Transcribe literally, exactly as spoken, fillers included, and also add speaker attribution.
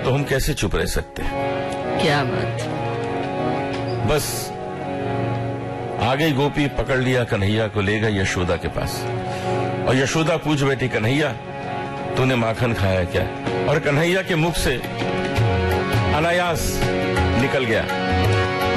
Speaker 1: तो हम कैसे चुप रह सकते हैं?
Speaker 2: क्या बात।
Speaker 1: बस आ गई गोपी, पकड़ लिया कन्हैया को, ले गई यशोदा के पास। और यशोदा पूछ बैठी, कन्हैया तूने माखन खाया क्या? और कन्हैया के मुख से अनायास निकल गया,